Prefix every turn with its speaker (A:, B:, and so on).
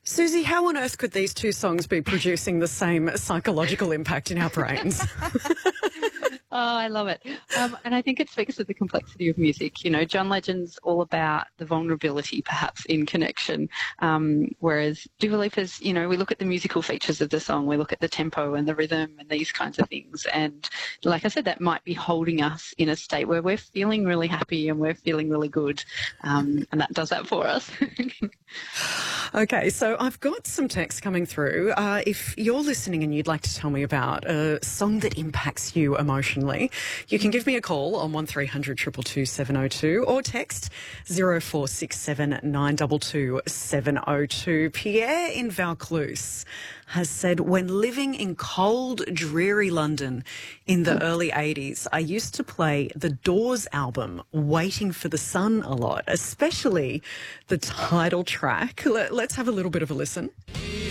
A: Susie, how on earth could these two songs be producing the same psychological impact in our brains?
B: Oh, I love it. And I think it speaks to the complexity of music. You know, John Legend's all about the vulnerability, perhaps, in connection. Whereas Dua Lipa's, you know, we look at the musical features of the song, we look at the tempo and the rhythm and these kinds of things. And like I said, that might be holding us in a state where we're feeling really happy and we're feeling really good. And that does that for us.
A: Okay, so I've got some text coming through. If you're listening and you'd like to tell me about a song that impacts you emotionally, you can give me a call on 1300 222 702 or text 0467 922 702. Pierre in Vaucluse has said, when living in cold, dreary London in the early 80s, I used to play the Doors album, Waiting for the Sun, a lot, especially the title track. Let's have a little bit of a listen.